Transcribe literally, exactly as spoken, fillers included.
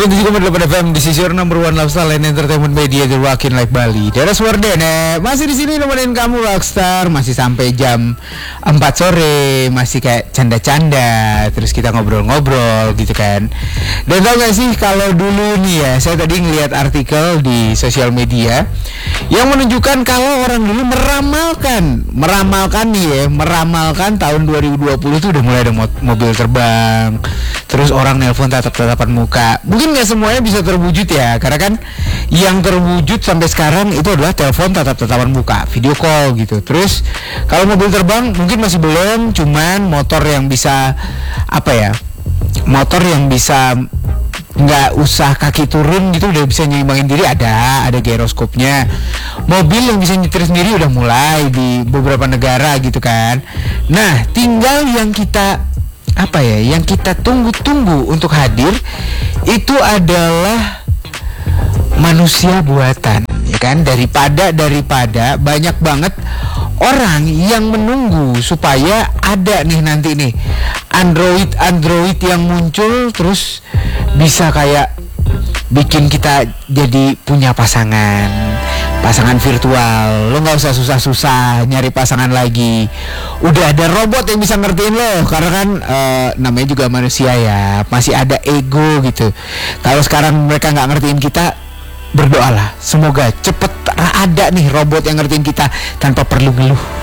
sembilan puluh tujuh koma delapan F M di sisi number one lifestyle and entertainment media The Rockin' Like Bali. Daerah Swardene masih di sini nemenin kamu Rockstar, masih sampai jam empat sore, masih kayak canda-canda, terus kita ngobrol-ngobrol gitu kan. Dan tau gak sih kalau dulu nih ya, saya tadi ngeliat artikel di sosial media yang menunjukkan kalau orang dulu meramalkan, meramalkan nih ya, meramalkan tahun dua ribu dua puluh itu udah mulai ada mo- mobil terbang, terus orang nelpon tatap-tatapan muka. Mungkin nggak semuanya bisa terwujud ya, karena kan yang terwujud sampai sekarang itu adalah telepon tatap-tatapan muka, video call gitu. Terus kalau mobil terbang mungkin masih belum, cuman motor yang bisa apa ya, motor yang bisa nggak usah kaki turun gitu udah bisa nyimbangin diri, ada ada gyroskopnya. Mobil yang bisa nyetir sendiri udah mulai di beberapa negara gitu kan. Nah, tinggal yang kita apa ya, yang kita tunggu-tunggu untuk hadir itu adalah manusia buatan, ya kan? Daripada daripada banyak banget orang yang menunggu supaya ada nih nanti nih Android Android yang muncul terus bisa kayak bikin kita jadi punya pasangan pasangan virtual. Lo nggak usah susah-susah nyari pasangan lagi, udah ada robot yang bisa ngertiin lo, karena kan uh, namanya juga manusia ya, masih ada ego gitu. Kalau sekarang mereka nggak ngertiin kita, berdoalah semoga cepet ada nih robot yang ngertiin kita tanpa perlu ngeluh.